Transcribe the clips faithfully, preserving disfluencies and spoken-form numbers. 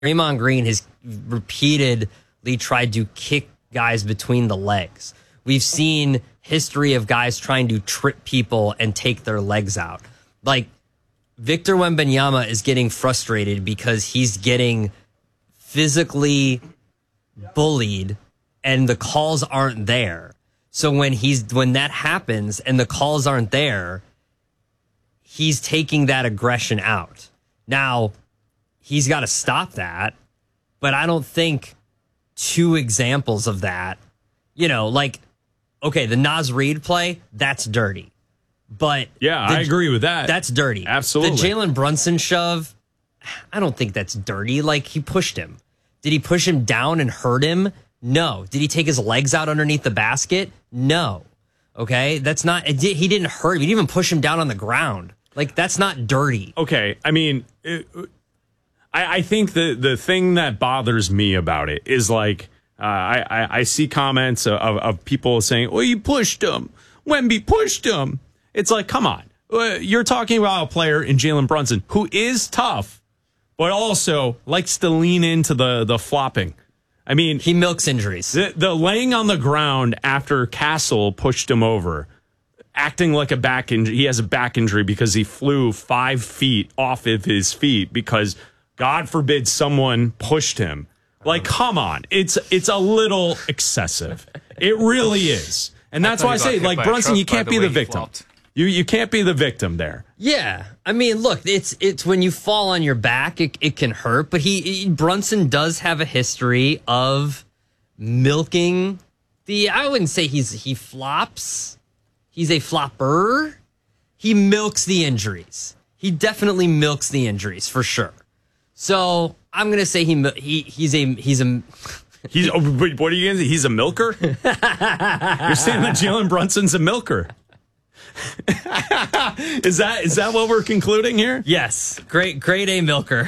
Draymond Green has repeatedly tried to kick guys between the legs. We've seen history of guys trying to trip people and take their legs out. Like, Victor Wembanyama is getting frustrated because he's getting physically bullied and the calls aren't there. So when he's when that happens and the calls aren't there, he's taking that aggression out. Now, he's got to stop that, but I don't think two examples of that, you know, like, okay, the Naz Reid play, that's dirty. But yeah, the, I agree with that. That's dirty. Absolutely. The Jalen Brunson shove, I don't think that's dirty. Like, he pushed him. Did he push him down and hurt him? No. Did he take his legs out underneath the basket? No. Okay, that's not, it did, he didn't hurt him. He didn't even push him down on the ground. Like, that's not dirty. Okay, I mean, it, I, I think the, the thing that bothers me about it is, like, uh, I, I, I see comments of, of people saying, oh, you pushed him. Wemby pushed him. It's like, come on. You're talking about a player in Jalen Brunson who is tough, but also likes to lean into the, the flopping. I mean, he milks injuries. The, the laying on the ground after Castle pushed him over, acting like a back injury. He has a back injury because he flew five feet off of his feet because, God forbid, someone pushed him. Like, come on. It's it's a little excessive. It really is. And that's I why I say, like, Brunson, you can't be the victim. You you can't be the victim there. Yeah, I mean, look, it's it's when you fall on your back, it, it can hurt. But he, he Brunson does have a history of milking the. I wouldn't say he's he flops. He's a flopper. He milks the injuries. He definitely milks the injuries for sure. So I'm gonna say he he he's a he's a. He's oh, what are you gonna say? He's a milker. You're saying that Jalen Brunson's a milker. is that is that what we're concluding here? Yes. Great grade A milker.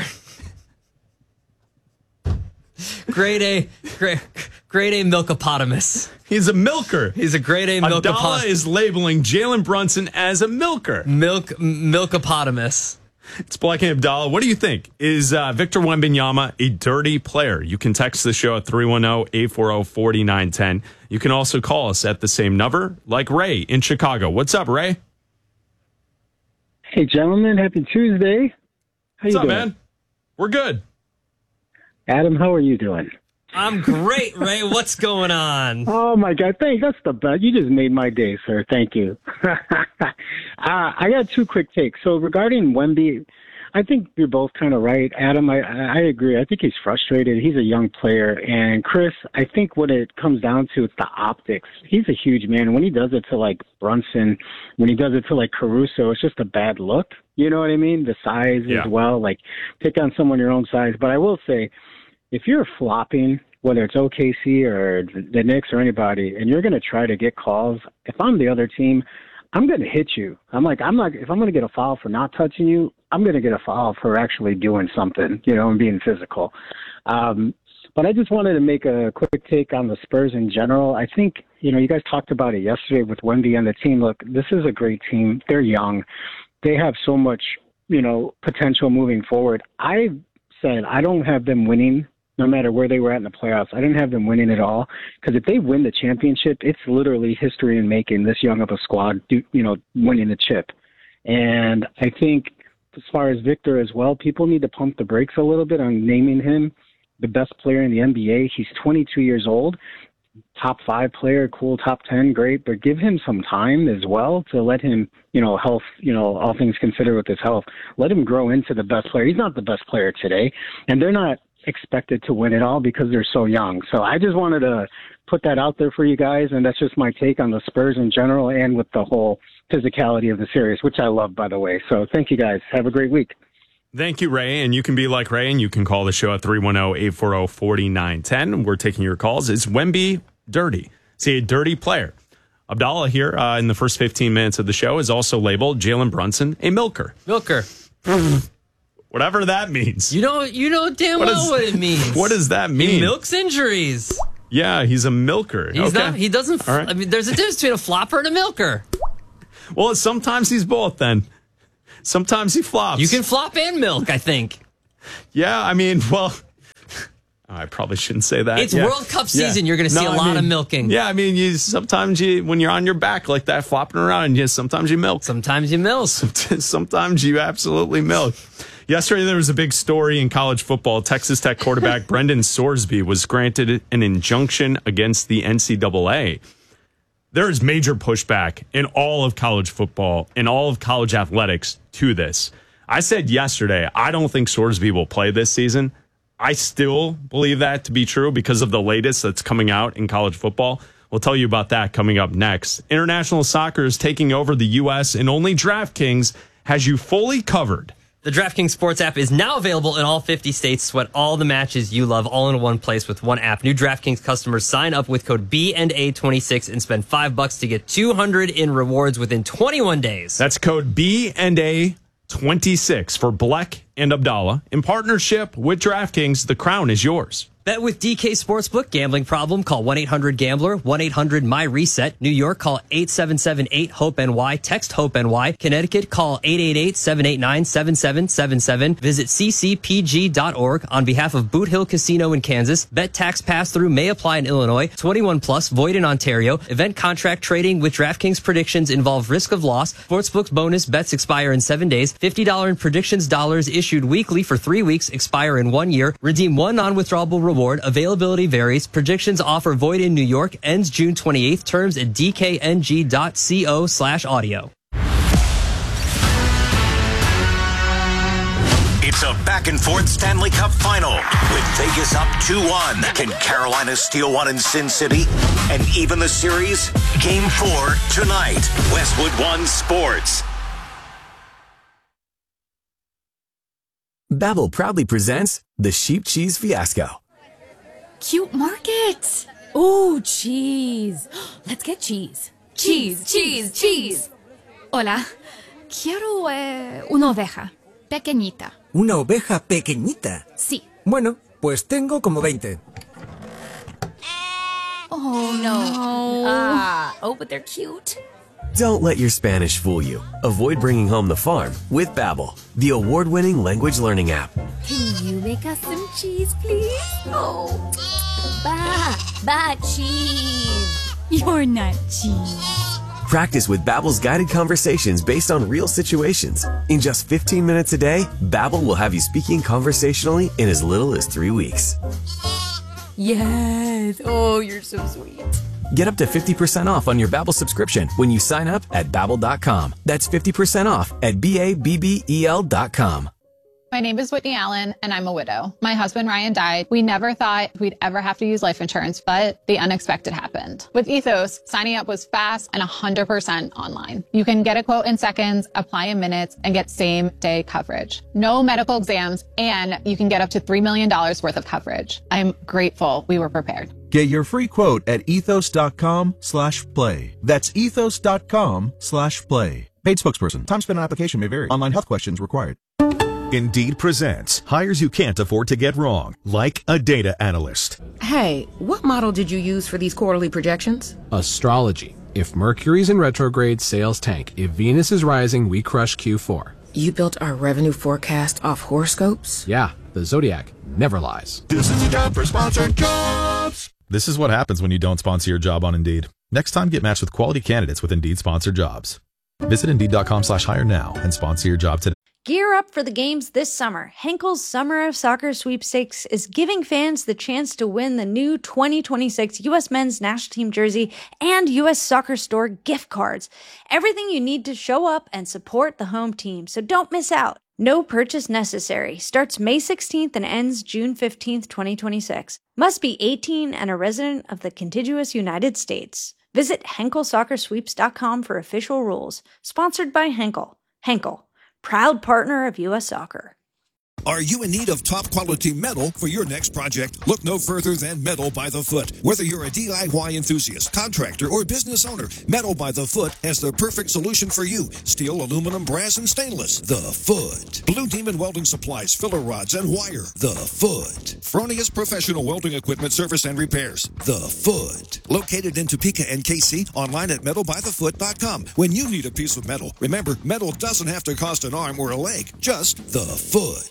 grade A grade, grade A milkopotamus. He's a milker. He's a grade A milkopotamus. Abdallah is labeling Jalen Brunson as a milker. Milk milkopotamus. It's Black and Abdallah. What do you think? Is uh, Victor Wembanyama a dirty player? You can text the show at three one zero, eight four zero, four nine one zero. You can also call us at the same number, like Ray in Chicago. What's up, Ray? Hey, gentlemen. Happy Tuesday. How What's you up, doing? man? We're good. Adam, how are you doing? I'm great, Ray. What's going on? Oh, my God. Thanks. That's the best. You just made my day, sir. Thank you. uh, I got two quick takes. So regarding Wemby, I think you're both kind of right. Adam, I, I agree. I think he's frustrated. He's a young player. And Chris, I think what it comes down to, it's the optics. He's a huge man. When he does it to, like, Brunson, when he does it to, like, Caruso, it's just a bad look. You know what I mean? The size yeah. as well. Like, pick on someone your own size. But I will say, if you're flopping, whether it's O K C or the Knicks or anybody, and you're going to try to get calls, if I'm the other team, I'm going to hit you. I'm like, I'm not, if I'm going to get a foul for not touching you, I'm going to get a foul for actually doing something, you know, and being physical. Um, but I just wanted to make a quick take on the Spurs in general. I think, you know, you guys talked about it yesterday with Wemby and the team. Look, this is a great team. They're young. They have so much, you know, potential moving forward. I said I don't have them winning no matter where they were at in the playoffs. I didn't have them winning at all, because if they win the championship, it's literally history in making, this young of a squad, you know, winning the chip. And I think as far as Victor as well, people need to pump the brakes a little bit on naming him the best player in the N B A. He's twenty-two years old, top five player, cool, top ten, great, but give him some time as well to let him, you know, health, you know, all things considered with his health, let him grow into the best player. He's not the best player today, and they're not expected to win it all because they're so young. So I just wanted to put that out there for you guys, and that's just my take on the Spurs in general and with the whole physicality of the series, which I love, by the way. So thank you guys. Have a great week. Thank you, Ray. And you can be like Ray, and you can call the show at three one zero, eight four zero, four nine one zero. We're taking your calls. Is Wemby dirty? Is he a dirty player? Abdallah here uh, in the first fifteen minutes of the show is also labeled Jalen Brunson a milker. Milker. Whatever that means. You know, you know damn what well is, what it means. What does that mean? He milks injuries. Yeah, he's a milker. He's okay. not. He doesn't. Right. I mean, there's a difference between a flopper and a milker. Well, sometimes he's both. Then sometimes he flops. You can flop and milk, I think. Yeah, I mean, well, I probably shouldn't say that. It's yeah. World Cup season. Yeah. You're going to see No, a I lot mean, of milking. Yeah, I mean, you sometimes you when you're on your back like that, flopping around, you sometimes you milk. Sometimes you milk. Sometimes you absolutely milk. Yesterday, there was a big story in college football. Texas Tech quarterback Brendan Sorsby was granted an injunction against the N C double A. There is major pushback in all of college football, in all of college athletics to this. I said yesterday, I don't think Sorsby will play this season. I still believe that to be true because of the latest that's coming out in college football. We'll tell you about that coming up next. International soccer is taking over the U S, and only DraftKings has you fully covered. The DraftKings Sports app is now available in all fifty states. Sweat all the matches you love all in one place with one app. New DraftKings customers sign up with code B and A twenty-six and spend five bucks to get two hundred in rewards within twenty-one days. That's code B and A twenty-six for Bleck and Abdallah. In partnership with DraftKings, the crown is yours. Bet with D K Sportsbook. Gambling problem? Call one eight hundred gambler, one eight hundred my reset. New York, call eight seven seven eight hope N Y. Text HOPE-N Y. Connecticut, call eight eight eight seven eight nine seven seven seven seven. Visit c c p g dot org on behalf of Boot Hill Casino in Kansas. Bet tax pass-through may apply in Illinois. twenty-one plus, void in Ontario. Event contract trading with DraftKings predictions involve risk of loss. Sportsbook's bonus bets expire in seven days. fifty dollars in predictions dollars issued weekly for three weeks, expire in one year. Redeem one non-withdrawable reward. Availability varies. Predictions offer void in New York. Ends June twenty-eighth. Terms at d k n g dot co slash audio. It's a back and forth Stanley Cup final with Vegas up two one. Can Carolina steal one in Sin City? And even the series? Game four tonight. Westwood One Sports. Babbel proudly presents the Sheep Cheese Fiasco. Cute market. Ooh, cheese. Let's get cheese. Cheese, cheese, cheese. Hola. Quiero eh, una oveja. Pequeñita. ¿Una oveja pequeñita? Sí. Bueno, pues tengo como veinte. Oh, no. Ah, oh, but they're cute. Don't let your Spanish fool you. Avoid bringing home the farm with Babbel, the award-winning language learning app. Can you make us some cheese, please? Oh, ba, ba, cheese. You're not cheese. Practice with Babbel's guided conversations based on real situations. In just fifteen minutes a day, Babbel will have you speaking conversationally in as little as three weeks. Yes. Oh, you're so sweet. Get up to fifty percent off on your Babbel subscription when you sign up at Babbel dot com. That's fifty percent off at B A B B E L dot com. My name is Whitney Allen, and I'm a widow. My husband, Ryan, died. We never thought we'd ever have to use life insurance, but the unexpected happened. With Ethos, signing up was fast and one hundred percent online. You can get a quote in seconds, apply in minutes, and get same-day coverage. No medical exams, and you can get up to three million dollars worth of coverage. I'm grateful we were prepared. Get your free quote at ethos dot com slash play. That's ethos dot com slash play. Paid spokesperson. Time spent on application may vary. Online health questions required. Indeed presents hires you can't afford to get wrong, like a data analyst. Hey, what model did you use for these quarterly projections? Astrology. If Mercury's in retrograde, sales tank. If Venus is rising, we crush Q four. You built our revenue forecast off horoscopes? Yeah, the Zodiac never lies. This is a job for sponsored jobs. This is what happens when you don't sponsor your job on Indeed. Next time, get matched with quality candidates with Indeed sponsored jobs. Visit Indeed dot com slash hire now and sponsor your job today. Gear up for the games this summer. Henkel's Summer of Soccer Sweepstakes is giving fans the chance to win the new twenty twenty-six U S Men's National Team jersey and U S Soccer Store gift cards. Everything you need to show up and support the home team, so don't miss out. No purchase necessary. Starts May sixteenth and ends June fifteenth, twenty twenty-six. Must be eighteen and a resident of the contiguous United States. Visit Henkel Soccer Sweeps dot com for official rules. Sponsored by Henkel. Henkel, proud partner of U S Soccer. Are you in need of top-quality metal for your next project? Look no further than Metal by the Foot. Whether you're a D I Y enthusiast, contractor, or business owner, Metal by the Foot has the perfect solution for you. Steel, aluminum, brass, and stainless. The Foot. Blue Demon Welding Supplies, filler rods, and wire. The Foot. Fronius Professional Welding Equipment Service and Repairs. The Foot. Located in Topeka and K C, online at metal by the foot dot com. When you need a piece of metal, remember, metal doesn't have to cost an arm or a leg, just the foot.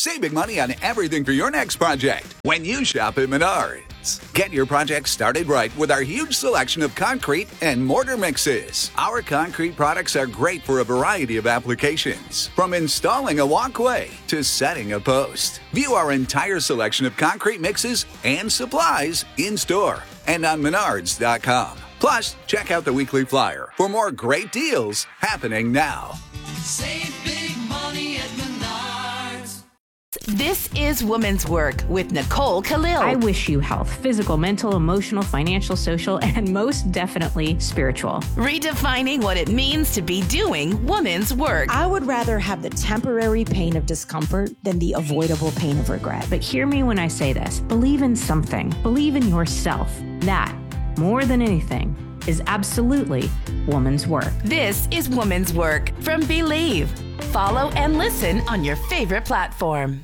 saving money on everything for your next project when you shop at Menards. Get your project started right with our huge selection of concrete and mortar mixes. Our concrete products are great for a variety of applications, from installing a walkway to setting a post. View our entire selection of concrete mixes and supplies in-store and on menards dot com. Plus, check out the weekly flyer for more great deals happening now. Save big money at Menards. This is Women's Work with Nicole Khalil. I wish you health, physical, mental, emotional, financial, social, and most definitely spiritual. Redefining what it means to be doing women's work. I would rather have the temporary pain of discomfort than the avoidable pain of regret. But hear me when I say this. Believe in something. Believe in yourself. That, more than anything, is absolutely woman's work. This is Woman's Work from Believe. Follow and listen on your favorite platform.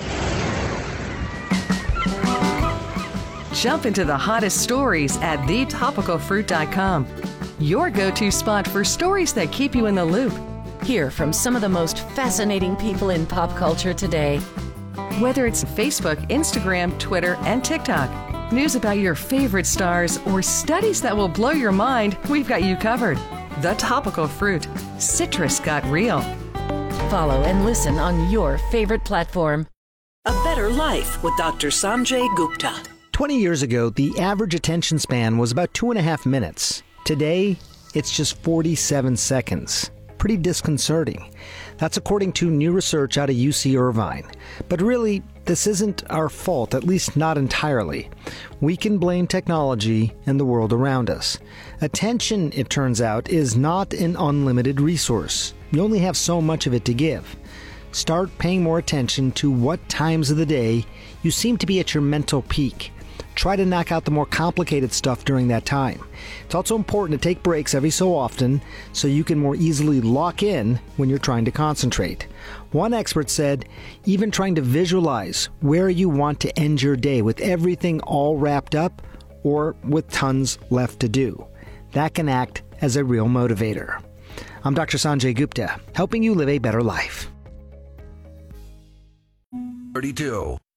Jump into the hottest stories at the topical fruit dot com. Your go-to spot for stories that keep you in the loop. Hear from some of the most fascinating people in pop culture today. Whether it's Facebook, Instagram, Twitter, and TikTok, news about your favorite stars, or studies that will blow your mind, we've got you covered. The Topical Fruit. Citrus got real. Follow and listen on your favorite platform. A Better Life with Doctor Sanjay Gupta. twenty years ago, the average attention span was about two and a half minutes. Today, it's just forty-seven seconds. Pretty disconcerting. That's according to new research out of U C Irvine. But really, this isn't our fault, at least not entirely. We can blame technology and the world around us. Attention, it turns out, is not an unlimited resource. You only have so much of it to give. Start paying more attention to what times of the day you seem to be at your mental peak. Try to knock out the more complicated stuff during that time. It's also important to take breaks every so often so you can more easily lock in when you're trying to concentrate. One expert said, even trying to visualize where you want to end your day with everything all wrapped up or with tons left to do. That can act as a real motivator. I'm Doctor Sanjay Gupta, helping you live a better life. thirty-two.